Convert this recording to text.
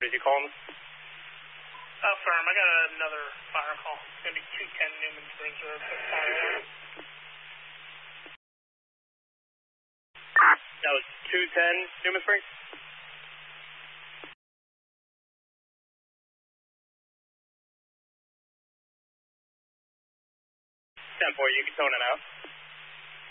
Did you call him? Affirm. I got another fire call. It's going to be 210 Newman Springs Road. That was 210 Newman Springs? 10-4, you can tone him out.